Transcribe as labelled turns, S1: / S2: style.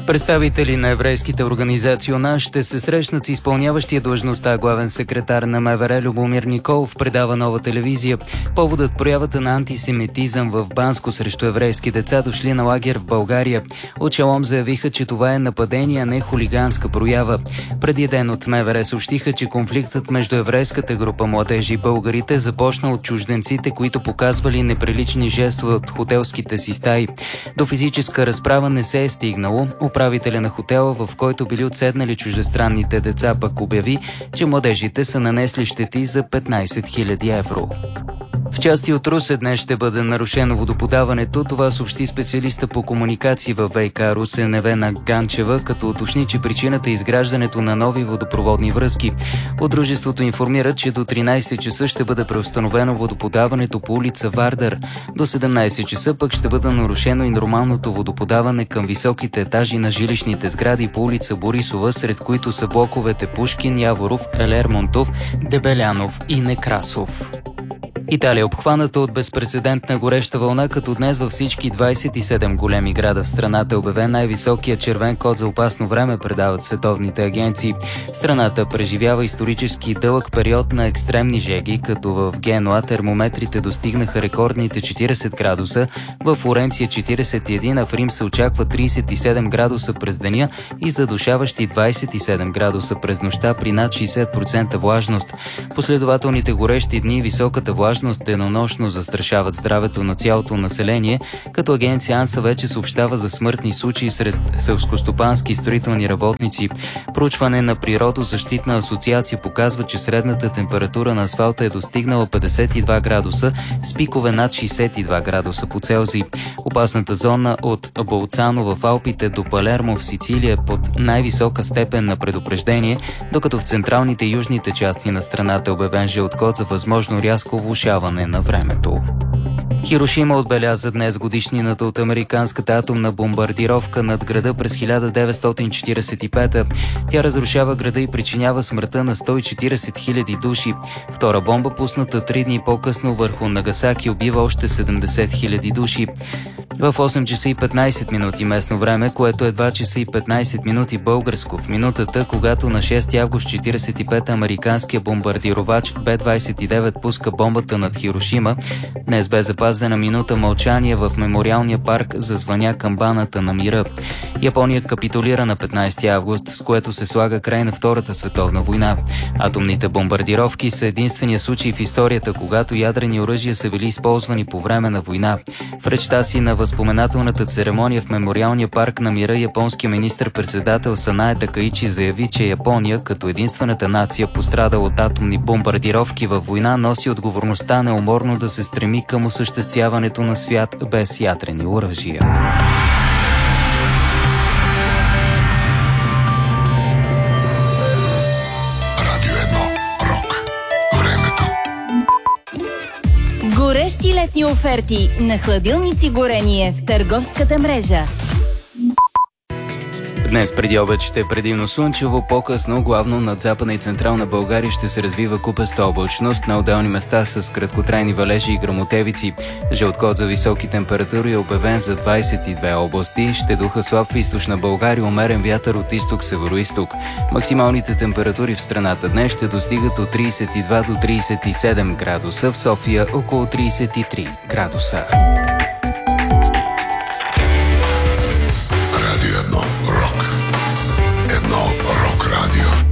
S1: Представители на еврейските организации ОНА ще се срещнат с изпълняващия длъжността главен секретар на МВР Любомир Николов, предава Нова телевизия. Поводът проявата на антисемитизъм в Банско срещу еврейски деца, дошли на лагер в България. От Шалом заявиха, че това е нападение, а не хулиганска проява. Преди ден от МВР съобщиха, че конфликтът между еврейската група младежи и българите започна от чужденците, които показвали неприлични жестове от хотелските си стаи. До физическа разправа не се е стигнало. Управителя на хотела, в който били отседнали чуждестранните деца, пък обяви, че младежите са нанесли щети за 15 000 евро. В части от Русе днес ще бъде нарушено водоподаването. Това съобщи специалиста по комуникации във ВиК Русе Невена Ганчева, като уточни, че причината е изграждането на нови водопроводни връзки. От дружеството информират, че до 13 часа ще бъде преустановено водоподаването по улица Вардар. До 17 часа пък ще бъде нарушено и нормалното водоподаване към високите етажи на жилищните сгради по улица Борисова, сред които са блоковете Пушкин, Яворов, Елермонтов, Дебелянов и Некрасов. Италия е обхваната от безпрецедентна гореща вълна, като днес във всички 27 големи града в страната е обявен най-високия червен код за опасно време, предават световните агенции. Страната преживява исторически дълъг период на екстремни жеги, като в Генуа термометрите достигнаха рекордните 40 градуса, в Флоренция 41, а в Рим се очаква 37 градуса през деня и задушаващи 27 градуса през нощта при над 60% влажност. Последователните горещи дни и високата влажност денонощно застрашават здравето на цялото население, като агенция АНСА вече съобщава за смъртни случаи сред селскостопански и строителни работници. Проучване на Природозащитна асоциация показва, че средната температура на асфалта е достигнала 52 градуса, с пикове над 62 градуса по Целзий. Опасната зона от Болцано в Алпите до Палермо в Сицилия е под най-висока степен на предупреждение, докато в централните и южните части на страната е обявен жълт код за възможно рязко влошаване на времето. Хирошима отбеляза днес годишнината от американската атомна бомбардировка над града през 1945-та. Тя разрушава града и причинява смъртта на 140 000 души. Втора бомба, пусната 3 дни по-късно върху Нагасаки, убива още 70 000 души. В 8 часа и 15 минути местно време, което е 2 часа и 15 минути българско, в минутата, когато на 6 август 1945 американския бомбардировач Б-29 пуска бомбата над Хирошима, днес бе запазена минута мълчание в мемориалния парк за звъня камбаната на мира. Япония капитулира на 15 август, с което се слага край на Втората световна война. Атомните бомбардировки са единствения случай в историята, когато ядрени оръжия са били използвани по време на война. В речта си на възпоменателната церемония в мемориалния парк на мира, японския министър-председател Санае Такаичи заяви, че Япония, като единствената нация пострадала от атомни бомбардировки във война, носи отговорността неуморно да се стреми към осъществяването на свят без ядрени оръжия.
S2: Радио 1. Рок. Времето.
S3: Горещи летни оферти на хладилници горение в търговската мрежа.
S1: Днес преди обед ще е предимно слънчево, по-късно, главно над Западна и Централна България ще се развива купеста облачност, на отделни места с краткотрайни валежи и гръмотевици. Жълт код за високи температури е обявен за 22 области, ще духа слаб в източна България, умерен вятър от изток-североизток. Максималните температури в страната днес ще достигат от 32 до 37 градуса, в София около 33 градуса.
S2: Радио 1. Рок. Едно рок радио.